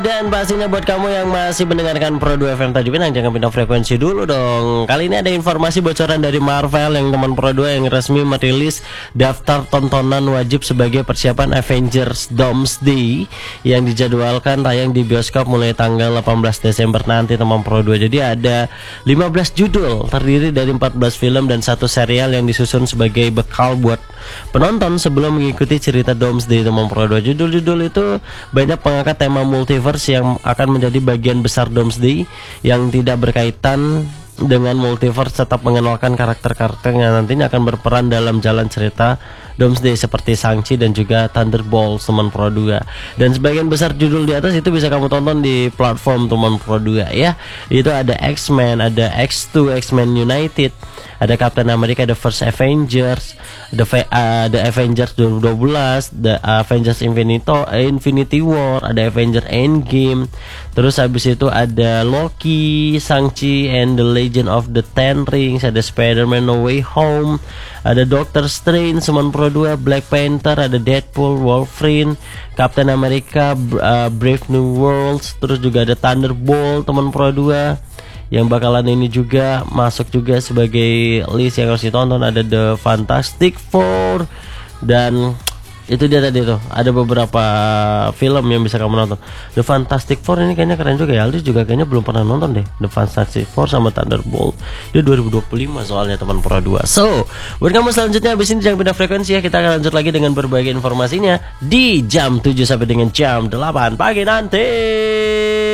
Dan pastinya buat kamu yang masih mendengarkan Pro 2 FM Tanjung Pinang, jangan pindah frekuensi dulu dong. Kali ini ada informasi bocoran dari Marvel yang teman Pro 2 yang resmi merilis daftar tontonan wajib sebagai persiapan Avengers Doomsday yang dijadwalkan tayang di bioskop mulai tanggal 18 Desember nanti teman Pro 2. Jadi ada 15 judul terdiri dari 14 film dan satu serial yang disusun sebagai bekal buat penonton sebelum mengikuti cerita Doomsday teman Pro 2. Judul-judul itu banyak mengangkat tema multiverse yang akan menjadi bagian besar Doomsday yang tidak berkaitan dengan multiverse, tetap mengenalkan karakter-karakter yang nantinya akan berperan dalam jalan cerita Doomsday seperti Shang-Chi dan juga Thunderbolts teman Pro 2. Dan sebagian besar judul di atas itu bisa kamu tonton di platform teman Pro 2 ya. Itu ada X-Men, ada X2, X-Men United, ada Captain America, The First Avengers, The Avengers 2012, The Avengers Infinity War, ada Avengers Endgame. Terus habis itu ada Loki, Shang-Chi and the Legend of the Ten Rings, ada Spider-Man No Way Home, ada Doctor Strange, teman Pro 2, Black Panther, ada Deadpool, Wolverine, Captain America, Brave New World. Terus juga ada Thunderbolt teman Pro 2 yang bakalan ini juga masuk juga sebagai list yang harus ditonton. Ada The Fantastic Four, dan itu dia tadi tuh ada beberapa film yang bisa kamu nonton. The Fantastic Four ini kayaknya keren juga ya. Aldi juga kayaknya belum pernah nonton deh The Fantastic Four sama Thunderbolt. Dia 2025 soalnya teman Pro 2. So buat kamu selanjutnya abis ini jangan pindah frekuensi ya. Kita akan lanjut lagi dengan berbagai informasinya di jam 7 sampai dengan jam 8 pagi nanti.